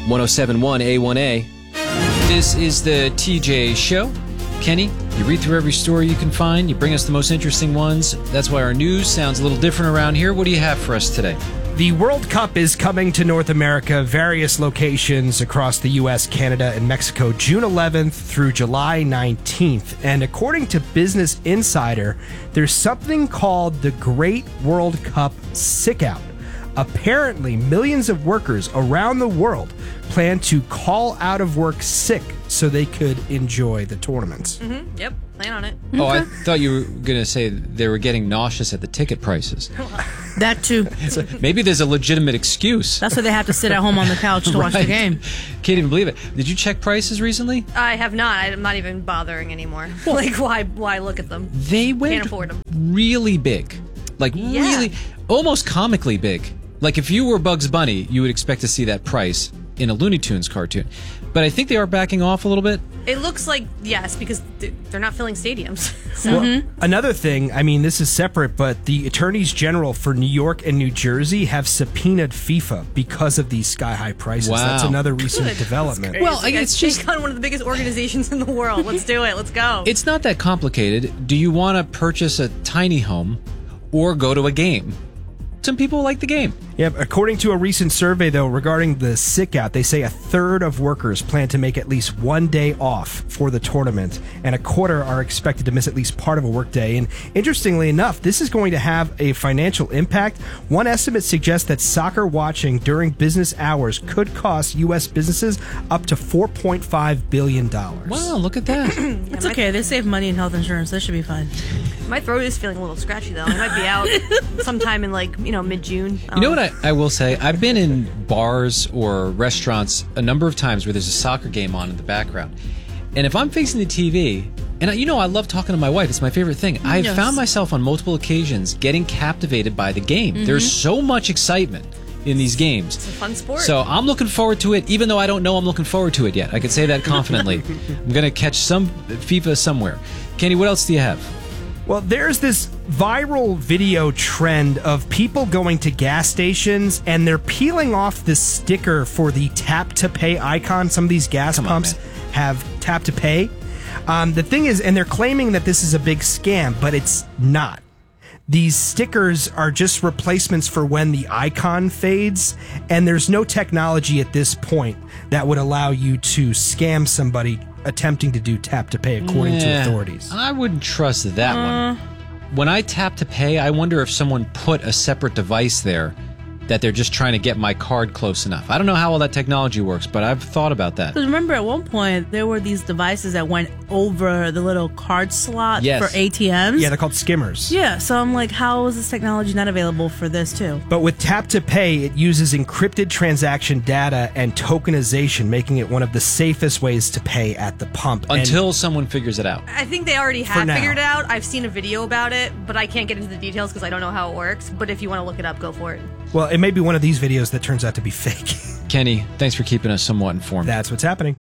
1071 A1A. This is the TJ Show. Kenny, you read through every story you can find. You bring us the most interesting ones. That's why our news sounds a little different around here. What do you have for us today? The World Cup is coming to North America, various locations across the U.S., Canada, and Mexico, June 11th through July 19th. And according to Business Insider, there's something called the Great World Cup Sick Out. Apparently, millions of workers around the world plan to call out of work sick so they could enjoy the tournaments. Mm-hmm. Yep, plan on it. Oh, I thought you were going to say they were getting nauseous at the ticket prices. That too. So maybe there's a legitimate excuse. That's why they have to sit at home on the couch to watch the game. Can't even believe it. Did you check prices recently? I have not. I'm not even bothering anymore. Like, why look at them? They went Can't afford them. really big. Like, really, almost comically big. Like, if you were Bugs Bunny, you would expect to see that price in a Looney Tunes cartoon. But I think they are backing off a little bit. It looks like, yes, because they're not filling stadiums. So. Well, another thing, I mean, this is separate, but the attorneys general for New York and New Jersey have subpoenaed FIFA because of these sky-high prices. Wow. That's another recent development. Well, it's just take on one of the biggest organizations in the world. Let's do it. Let's go. It's not that complicated. Do you want to purchase a tiny home or go to a game? Some people like the game. Yeah, according to a recent survey, though, regarding the sick out, they say a third of workers plan to make at least one day off for the tournament, and a quarter are expected to miss at least part of a workday. And interestingly enough, this is going to have a financial impact. One estimate suggests that soccer watching during business hours could cost U.S. businesses up to $4.5 billion. Wow, look at that. It's okay. They save money in health insurance. That should be fine. My throat is feeling a little scratchy, though. I might be out sometime in, mid-June. You know what I will say? I've been in bars or restaurants a number of times where there's a soccer game on in the background. And if I'm facing the TV, and I love talking to my wife. It's my favorite thing. I've found myself on multiple occasions getting captivated by the game. There's so much excitement in these games. It's a fun sport. So I'm looking forward to it, even though I don't know I'm looking forward to it yet. I can say that confidently. I'm going to catch some FIFA somewhere. Kenny, what else do you have? Well, there's this viral video trend of people going to gas stations and they're peeling off the sticker for the tap to pay icon. Some of these gas pumps have tap to pay. The thing is, and they're claiming that this is a big scam, but it's not. These stickers are just replacements for when the icon fades, and there's no technology at this point that would allow you to scam somebody attempting to do tap to pay, according to authorities. I wouldn't trust that one. When I tap to pay, I wonder if someone put a separate device there that they're just trying to get my card close enough. I don't know how all that technology works, but I've thought about that. Because remember, at one point, there were these devices that went over the little card slot for ATMs. Yeah, they're called skimmers. Yeah, so I'm like, how is this technology not available for this too? But with tap to pay, it uses encrypted transaction data and tokenization, making it one of the safest ways to pay at the pump. Until someone figures it out. I think they already have figured it out. I've seen a video about it, but I can't get into the details because I don't know how it works. But if you want to look it up, go for it. Well, it may be one of these videos that turns out to be fake. Kenny, thanks for keeping us somewhat informed. That's what's happening.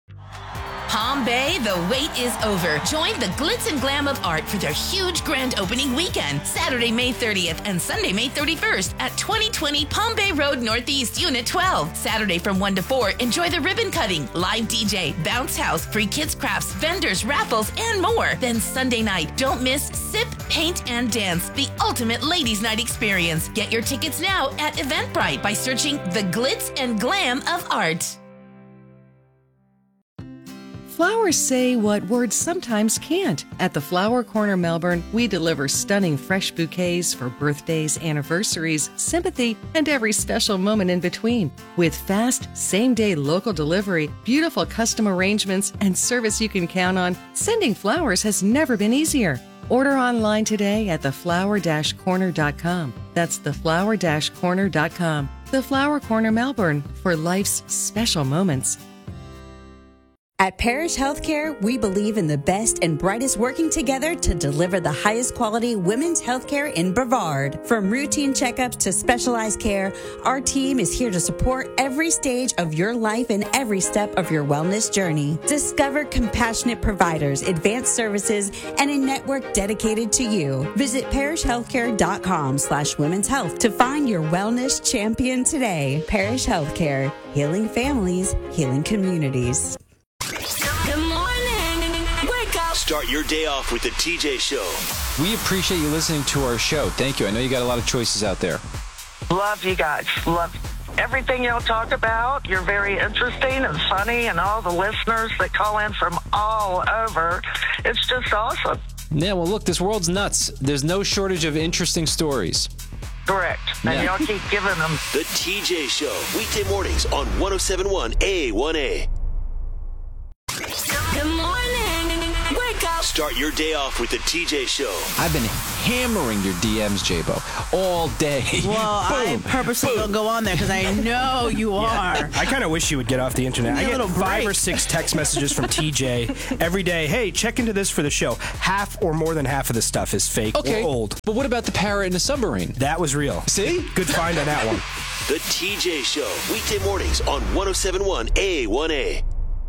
Palm Bay, the wait is over. Join the glitz and glam of art for their huge grand opening weekend, Saturday, May 30th and Sunday, May 31st at 2020 Palm Bay Road Northeast, Unit 12. Saturday from 1 to 4, enjoy the ribbon cutting, live DJ, bounce house, free kids crafts, vendors, raffles, and more. Then Sunday night, don't miss Sip, Paint, and Dance, the ultimate ladies' night experience. Get your tickets now at Eventbrite by searching the glitz and glam of art. Flowers say what words sometimes can't. At the Flower Corner Melbourne, we deliver stunning fresh bouquets for birthdays, anniversaries, sympathy, and every special moment in between. With fast, same-day local delivery, beautiful custom arrangements, and service you can count on, sending flowers has never been easier. Order online today at theflower-corner.com. That's theflower-corner.com. The Flower Corner Melbourne, for life's special moments. At Parrish Healthcare, we believe in the best and brightest working together to deliver the highest quality women's healthcare in Brevard. From routine checkups to specialized care, our team is here to support every stage of your life and every step of your wellness journey. Discover compassionate providers, advanced services, and a network dedicated to you. Visit parrishhealthcare.com/women's health to find your wellness champion today. Parrish Healthcare, healing families, healing communities. Good morning. Wake up. Start your day off with the TJ Show. We appreciate you listening to our show. Thank you. I know you got a lot of choices out there. Love you guys. Love everything y'all talk about. You're very interesting and funny, and all the listeners that call in from all over. It's just awesome. Yeah, well, look, this world's nuts. There's no shortage of interesting stories. Correct. And y'all keep giving them. The TJ Show, weekday mornings on 107.1 A1A. Good morning. Wake up. Start your day off with the TJ Show. I've been hammering your DMs, J-Bo, all day. Well, I purposely don't go on there because I know you are. I kind of wish you would get off the internet. I get 5 or 6 text messages from TJ every day. Hey, check into this for the show. Half or more than half of the stuff is fake or old. But what about the parrot in the submarine? That was real. See? Good find on that one. The TJ Show, weekday mornings on 107.1 A1A.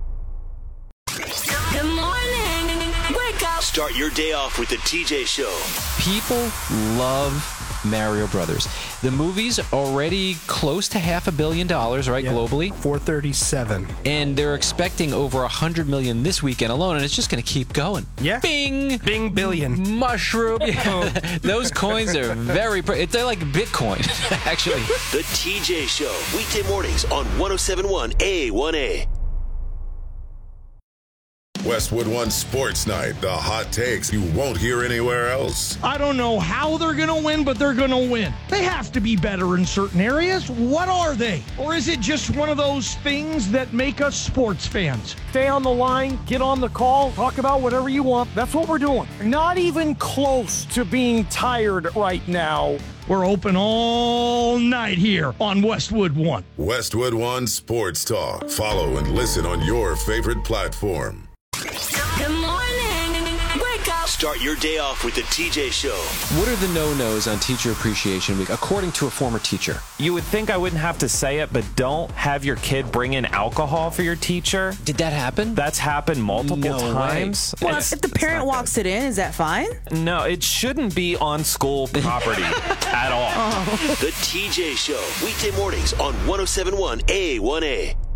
Good morning. Wake up. Start your day off with the TJ Show. People love Mario Brothers. The movie's already close to $500 million, right, globally? 437. And they're expecting over $100 million this weekend alone, and it's just going to keep going. Yeah. Bing! Bing billion. Mushroom. Those coins are they're like Bitcoin, actually. The TJ Show, weekday mornings on 107.1 A1A. Westwood One Sports Night, the hot takes you won't hear anywhere else. I don't know how they're going to win, but they're going to win. They have to be better in certain areas. What are they? Or is it just one of those things that make us sports fans? Stay on the line, get on the call, talk about whatever you want. That's what we're doing. Not even close to being tired right now. We're open all night here on Westwood One. Westwood One Sports Talk. Follow and listen on your favorite platform. Good morning. Wake up. Start your day off with the TJ Show. What are the no-nos on Teacher Appreciation Week, according to a former teacher? You would think I wouldn't have to say it, but don't have your kid bring in alcohol for your teacher. Did that happen? That's happened multiple times. Well, if the parent walks it in, is that fine? No, it shouldn't be on school property at all. The TJ Show, weekday mornings on 107.1 A1A.